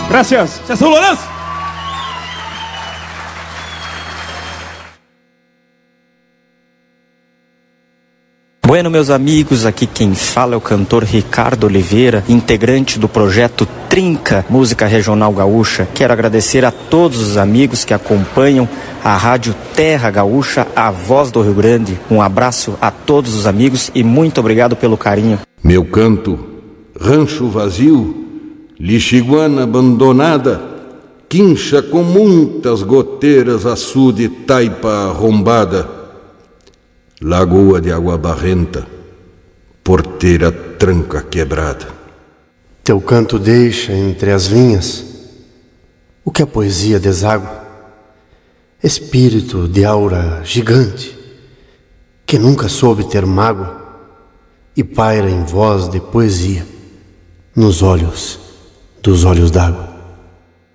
Gracias. César Lourenço. Bueno, meus amigos, aqui quem fala é o cantor Ricardo Oliveira, integrante do projeto Trinca, Música Regional Gaúcha. Quero agradecer a todos os amigos que acompanham a Rádio Terra Gaúcha, a voz do Rio Grande. Um abraço a todos os amigos e muito obrigado pelo carinho. Meu canto, rancho vazio, lixiguana abandonada, quincha com muitas goteiras, açude, taipa arrombada, lagoa de água barrenta, porteira tranca quebrada. Teu canto deixa entre as linhas o que a poesia deságua, espírito de aura gigante que nunca soube ter mágoa e paira em voz de poesia nos olhos dos olhos d'água.